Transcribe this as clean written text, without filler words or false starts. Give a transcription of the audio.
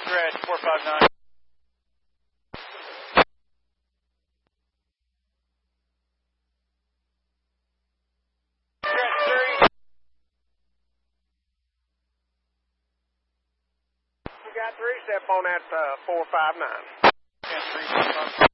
Red 459. We got 3, step on that 459. And 3.